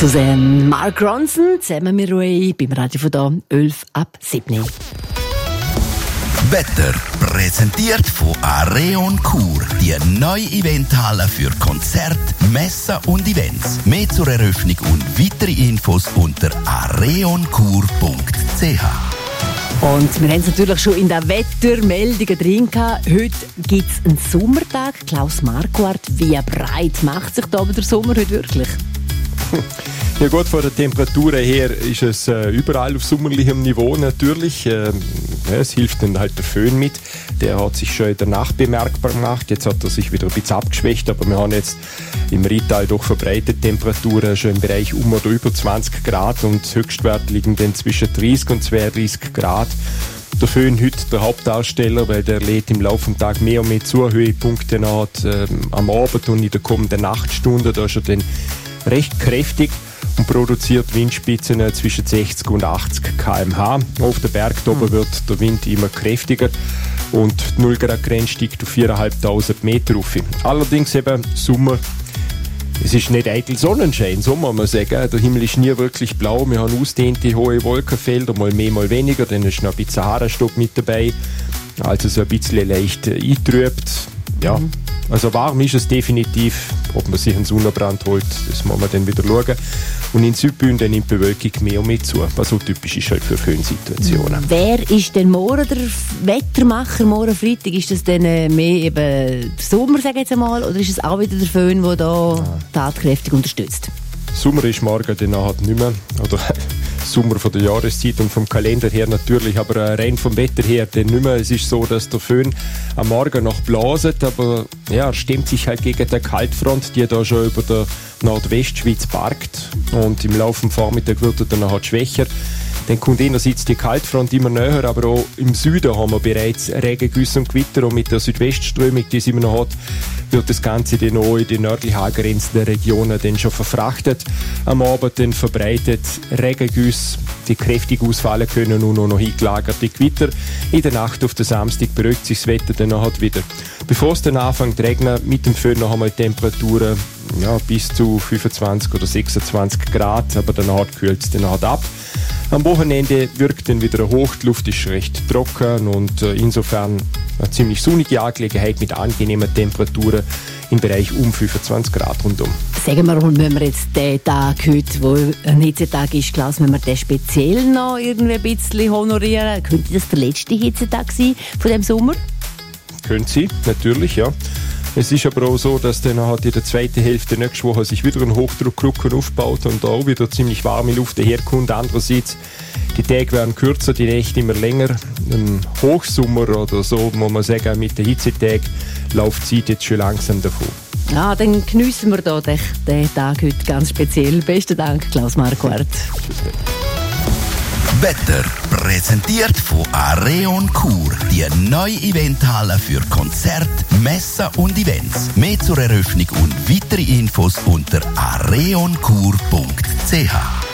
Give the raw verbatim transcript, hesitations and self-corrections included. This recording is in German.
Susanne Mark Ronson, zusammen mit Ray, beim Radio von da, elf ab sieben. Wetter präsentiert von Areon Chur. Die neue Eventhalle für Konzerte, Messen und Events. Mehr zur Eröffnung und weitere Infos unter areonchur punkt c h. Und wir haben es natürlich schon in den Wettermeldungen drin gehabt. Heute gibt es einen Sommertag. Klaus Marquardt, wie breit macht sich da aber der Sommer heute wirklich? Ja gut, von der Temperatur her ist es äh, überall auf sommerlichem Niveau natürlich. Ähm, ja, es hilft dann halt der Föhn mit. Der hat sich schon in der Nacht bemerkbar gemacht. Jetzt hat er sich wieder ein bisschen abgeschwächt, aber wir haben jetzt im Rheintal doch verbreitete Temperaturen schon im Bereich um oder über zwanzig Grad und Höchstwerte liegen dann zwischen dreißig und zweiunddreißig Grad. Der Föhn heute der Hauptdarsteller, weil der lädt im Laufe des Tages mehr und mehr zu. Höhepunkte hat ähm, am Abend und in der kommenden Nachtstunde. Da ist er dann recht kräftig und produziert Windspitzen zwischen sechzig und achtzig Kilometer pro Stunde. Auf der Bergtoppen wird der Wind immer kräftiger und die null Grad Grenze steigt auf viertausendfünfhundert Meter rauf. Allerdings eben Sommer. Es ist nicht eitel Sonnenschein, so muss man sagen. Der Himmel ist nie wirklich blau. Wir haben ausdehnte hohe Wolkenfelder, mal mehr, mal weniger. Dann ist noch ein bisschen Sahara-Stopp mit dabei. Also so ein bisschen leicht eingetrübt. Ja, mhm. Also warm ist es definitiv. Ob man sich einen Sonnenbrand holt, das muss man dann wieder schauen. Und in Südbünden nimmt die Bewölkung mehr und mehr zu, was so typisch ist halt für Föhnsituationen. Wer ist denn morgen der Wettermacher, morgen Freitag? Ist das dann mehr eben der Sommer, sage ich jetzt einmal, oder ist es auch wieder der Föhn, der da ah. tatkräftig unterstützt? Sommer ist morgen dann halt nicht mehr, oder Sommer von der Jahreszeit und vom Kalender her natürlich, aber rein vom Wetter her dann nicht mehr. Es ist so, dass der Föhn am Morgen noch blaset, aber ja, er stemmt sich halt gegen die Kaltfront, die da schon über der Nordwestschweiz parkt und im Laufe des Vormittags wird er dann halt schwächer. Dann kommt einerseits die Kaltfront immer näher, aber auch im Süden haben wir bereits Regengüsse und Gewitter und mit der Südwestströmung, die es immer noch hat, wird das Ganze dann auch in die nördlich angrenzenden Regionen dann schon verfrachtet. Am Abend dann verbreitet Regengüsse, die kräftig ausfallen können und auch noch eingelagerte Gewitter. In der Nacht auf den Samstag beruhigt sich das Wetter dann halt wieder. Bevor es dann anfängt zu regnen, mit dem Föhn noch einmal Temperaturen ja, bis zu fünfundzwanzig oder sechsundzwanzig Grad, aber danach kühlt es dann halt ab. Am Wochenende wirkt dann wieder hoch, die Luft ist recht trocken und äh, insofern eine ziemlich sonnige Angelegenheit mit angenehmen Temperaturen im Bereich um fünfundzwanzig Grad rundum. Sagen wir mal, wenn wir jetzt den Tag heute, wo ein Hitzetag ist, Klaus, wenn wir den speziell noch irgendwie ein bisschen honorieren, könnte das der letzte Hitzetag sein von dem Sommer? Könnte sie, natürlich, ja. Es ist aber auch so, dass dann halt in der zweiten Hälfte nächste Woche sich wieder ein Hochdruckgruppe aufbaut und da auch wieder ziemlich warme Luft daherkommt. Andererseits, die Tage werden kürzer, die Nächte immer länger. Im Hochsommer oder so, muss man sagen, mit den Hitzetagen läuft die Zeit jetzt schon langsam davon. Ja, dann geniessen wir da den, den Tag heute ganz speziell. Besten Dank, Klaus Marquardt. Wetter präsentiert von Areon Chur. Die neue Eventhalle für Konzerte, Messen und Events. Mehr zur Eröffnung und weitere Infos unter areonchur punkt c h.